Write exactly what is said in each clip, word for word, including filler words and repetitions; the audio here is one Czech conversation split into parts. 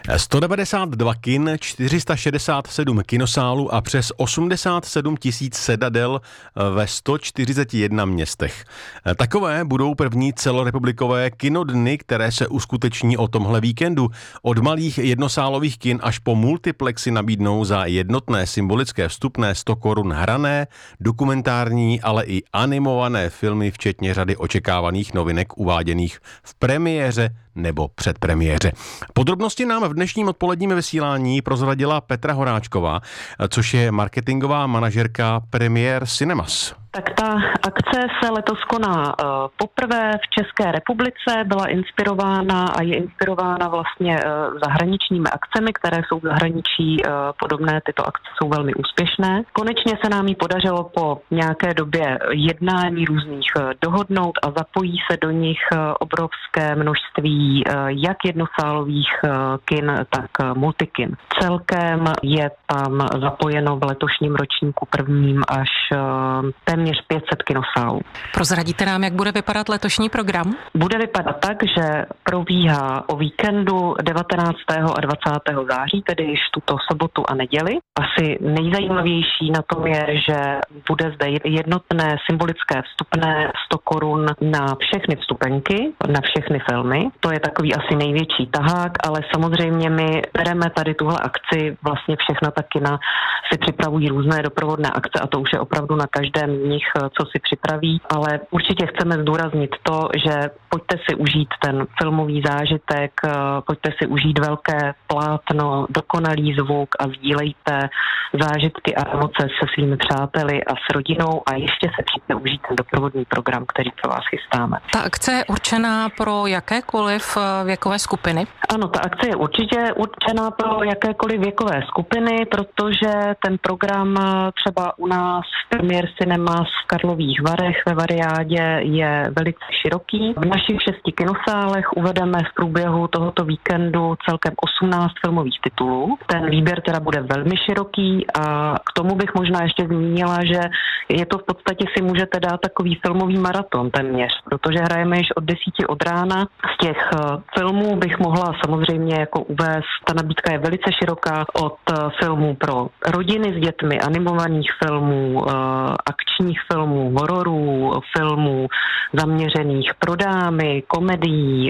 sto devadesát dva kin, čtyři sta šedesát sedm kinosálů a přes osmdesát sedm tisíc sedadel ve sto čtyřiceti jedné městech. Takové budou první celorepublikové kinodny, které se uskuteční o tomhle víkendu. Od malých jednosálových kin až po multiplexy nabídnou za jednotné symbolické vstupné sto korun hrané, dokumentární, ale i animované filmy, včetně řady očekávaných novinek uváděných v premiéře nebo předpremiéře. Podrobnosti nám v dnešním odpoledním vysílání prozradila Petra Horáčková, což je marketingová manažerka Premiér Cinemas. Tak ta akce se letos koná uh, poprvé v České republice, byla inspirována a je inspirována vlastně uh, zahraničními akcemi, které jsou v zahraničí uh, podobné, tyto akce jsou velmi úspěšné. Konečně se nám ji podařilo po nějaké době jednání různých uh, dohodnout a zapojí se do nich uh, obrovské množství uh, jak jednosálových uh, kin, tak uh, multikin. Celkem je tam zapojeno v letošním ročníku prvním až uh, téměř pět set kinosálů. Prozradíte nám, jak bude vypadat letošní program? Bude vypadat tak, že probíhá o víkendu devatenáctého a dvacátého září, tedy již tuto sobotu a neděli. Asi nejzajímavější na tom je, že bude zde jednotné symbolické vstupné sto korun na všechny vstupenky, na všechny filmy. To je takový asi největší tahák, ale samozřejmě my bereme tady tuhle akci, vlastně všechna ta kina si připravují různé doprovodné akce a to už je opravdu na každém z nich, co si připraví, ale určitě chceme zdůraznit to, že pojďte si užít ten filmový zážitek, pojďte si užít velké plátno, dokonalý zvuk a sdílejte zážitky a emoce se svými přáteli a s rodinou a ještě se přijďte užít ten doprovodný program, který pro vás chystáme. Ta akce je určená pro jakékoliv věkové skupiny? Ano, ta akce je určitě určená pro jakékoliv věkové skupiny, protože ten program třeba u nás v Premiér Cinemas v Karlových Varech ve Variádě je velice široký. V našich šesti kinosálech uvedeme v průběhu tohoto víkendu celkem osmnáct filmových titulů. Ten výběr teda bude velmi široký a k tomu bych možná ještě zmínila, že je to v podstatě si můžete dát takový filmový maraton téměř, protože hrajeme již od desíti od rána. Z těch filmů bych mohla samozřejmě jako uvést, ta nabídka je velice široká od filmů pro rodiny s dětmi, animovaných filmů, akčních filmů, hororů, filmů zaměřených pro dámy, komedií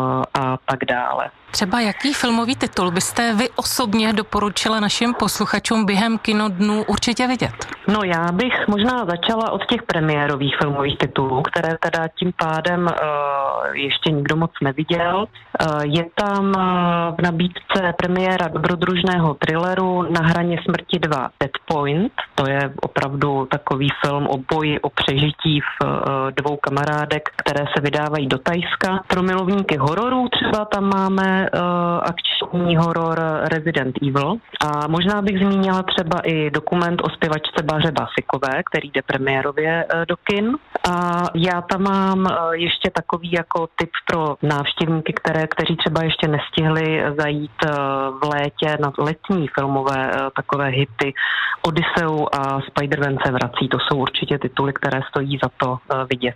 a tak dále. Třeba jaký filmový titul byste vy osobně doporučila našim posluchačům během kinodnů určitě vidět? No já bych možná začala od těch premiérových filmových titulů, které teda tím pádem uh, ještě nikdo moc neviděl. Uh, je tam uh, v nabídce premiéra dobrodružného thrilleru Na hraně smrti dva Dead Point. To je opravdu takový film o boji, o přežití v uh, dvou kamarádek, které se vydávají do Thajska. Pro milovníky hororů třeba tam máme uh, akční horor Resident Evil. A možná bych zmínila třeba i dokument o zpěvačce Báře Basikové, který jde premiérově uh, do kin. A já tam mám uh, ještě takový jako tip pro návštěvníky, které, kteří třeba ještě nestihli zajít uh, v létě na letní filmové uh, takové hity. Odysseu a Spider-Man se vrací. To jsou určitě tituly, které stojí za to uh, vidět.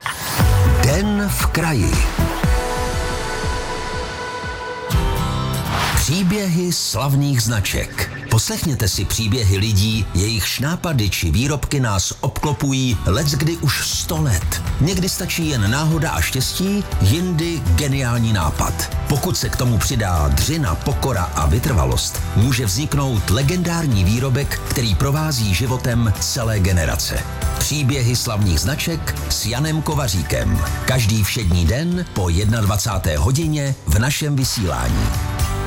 Den v kraji. Příběhy slavných značek. Poslechněte si příběhy lidí, jejichž nápady či výrobky nás obklopují leckdy už sto let. Někdy stačí jen náhoda a štěstí, jindy geniální nápad. Pokud se k tomu přidá dřina, pokora a vytrvalost, může vzniknout legendární výrobek, který provází životem celé generace. Příběhy slavných značek s Janem Kovaříkem. Každý všední den po dvacáté jedné hodině v našem vysílání.